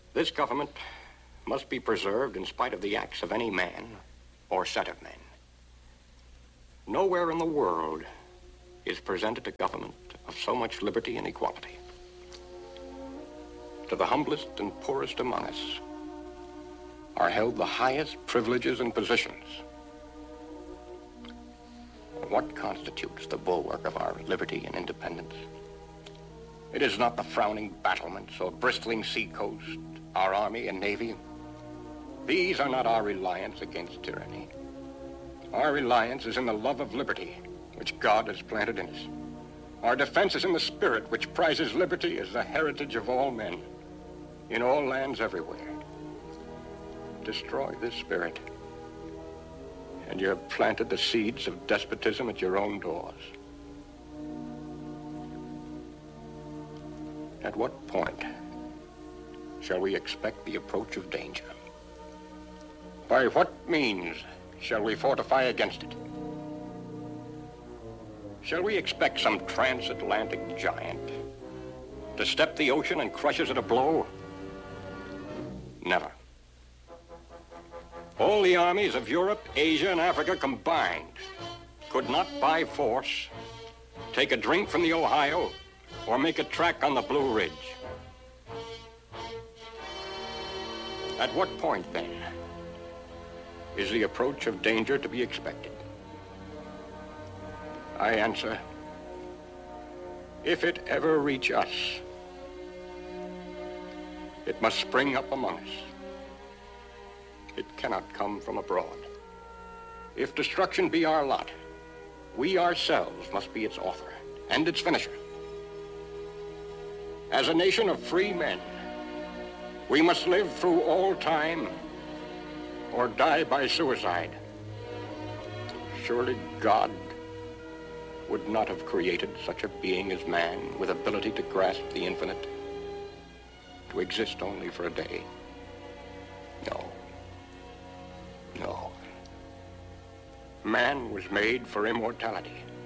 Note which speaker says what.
Speaker 1: This government must be preserved in spite of the acts of any man or set of men. Nowhere in the world is presented a government of so much liberty and equality. To the humblest and poorest among us are held the highest privileges and positions. What constitutes the bulwark of our liberty and independence? It is not the frowning battlements or bristling seacoast, our army and navy. These are not our reliance against tyranny. Our reliance is in the love of liberty, which God has planted in us. Our defense is in the spirit which prizes liberty as the heritage of all men, in all lands everywhere. Destroy this spirit, and you have planted the seeds of despotism at your own doors. At what point shall we expect the approach of danger? By what means shall we fortify against it? Shall we expect some transatlantic giant to step the ocean and crush us at a blow? Never. All the armies of Europe, Asia, and Africa combined could not by force take a drink from the Ohio or make a track on the Blue Ridge. At what point, then, is the approach of danger to be expected? I answer, if it ever reach us, it must spring up among us. It cannot come from abroad. If destruction be our lot, we ourselves must be its author and its finisher. As a nation of free men, we must live through all time or die by suicide. Surely God would not have created such a being as man with ability to grasp the infinite, to exist only for a day. No. No. Man was made for immortality.